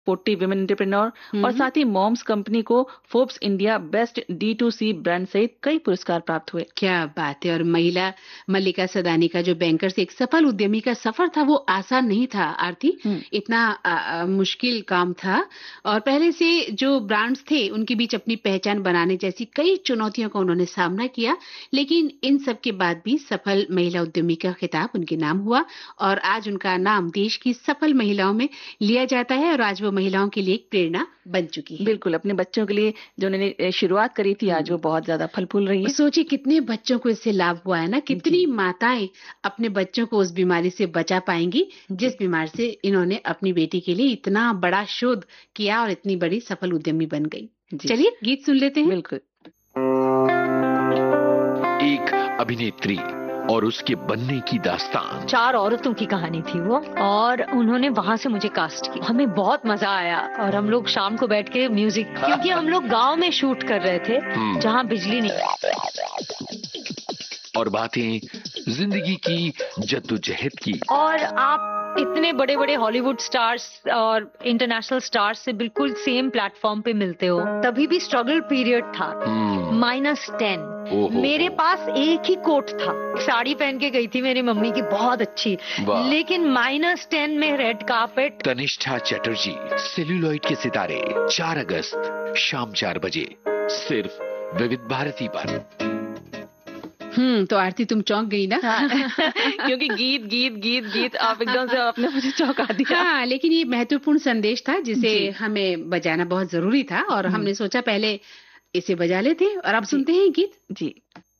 40 women entrepreneur और साथ ही moms company को Forbes India best D2C brand सहित कई पुरस्कार प्राप्त हुए। क्या बात है। और महिला मल्लिका सदानी का जो बैंकर से एक सफल उद्यमी का सफर था वो आसान नहीं था आरती, इतना मुश्किल काम था। और पहले से जो ब्रांड्स थे उनके बीच अपनी पहचान बनाने जैसी कई चुनौतियों का उन्होंने सामना किया, लेकिन इन सब के बाद भी सफल महिला उद्यमी का खिताब उनके नाम हुआ और आज उनका नाम देश की सफल महिलाओं में लिया जाता है और आज वो महिलाओं के लिए एक प्रेरणा बन चुकी है। बिल्कुल, अपने बच्चों के लिए जो उन्होंने शुरुआत करी थी आज वो बहुत ज्यादा फल फूल रही है। सोचिए कितने बच्चों को इससे लाभ हुआ है ना, कितनी माताएं अपने बच्चों को उस बीमारी से बचा पाएंगी जिस बीमारी से इन्होंने अपनी बेटी के लिए इतना बड़ा शोध किया और इतनी बड़ी सफल उद्यमी बन गई। चलिए गीत सुन लेते हैं। बिल्कुल। एक अभिनेत्री और उसके बनने की दास्तान। 4 औरतों की कहानी थी वो और उन्होंने वहां से मुझे कास्ट किया। हमें बहुत मजा आया और हम लोग शाम को बैठ के म्यूजिक, क्योंकि हम लोग गांव में शूट कर रहे थे जहां बिजली नहीं। और बातें जिंदगी की जद्दोजहद की। और आप इतने बड़े बड़े हॉलीवुड स्टार्स और इंटरनेशनल स्टार्स से बिल्कुल सेम प्लेटफॉर्म पे मिलते हो, तभी भी स्ट्रगल पीरियड था। -10 मेरे पास एक ही कोट था, साड़ी पहन के गई थी मेरी मम्मी की बहुत अच्छी, लेकिन -10 में red carpet. Tanishtha Chatterjee, celluloid के सितारे, 4 अगस्त शाम 4 बजे सिर्फ विविध भारती पर। तो आरती तुम चौंक गई ना? क्योंकि गीत गीत गीत गीत आप एकदम से आपने मुझे चौंका दिया। हाँ, लेकिन ये महत्वपूर्ण संदेश था जिसे हमें बजाना बहुत जरूरी था और हमने सोचा पहले इसे बजा लेते और अब सुनते हैं गीत। जी।